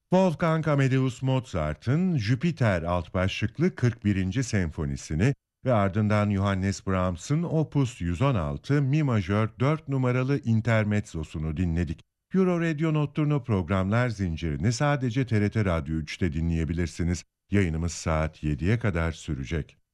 Wolfgang Amadeus Mozart'ın Jüpiter alt başlıklı 41. senfonisini ve ardından Johannes Brahms'ın Opus 116 Mi majör 4 numaralı intermezzosunu dinledik. Euro Radio Notturno programlar zincirini sadece TRT Radyo 3'te dinleyebilirsiniz. Yayınımız saat 7'ye kadar sürecek.